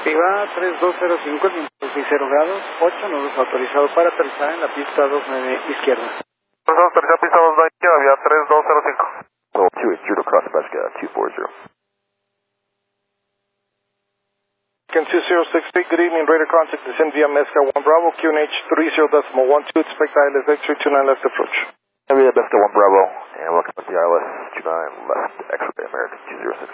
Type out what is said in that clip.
Viva 3205, el viento es 0 grados, 8 nudos autorizado para aterrizar en la pista 29 izquierda. Autorizado pista 29 izquierda, vía 3205. Level 280 cross Nebraska 240. Can 2068, good evening, radar contact, descend via Mezca 1 Bravo, QNH 30.12, expect ILS X329 left approach. Area Mezca 1 Bravo, and welcome to the ILS 29 left, X-ray American 206.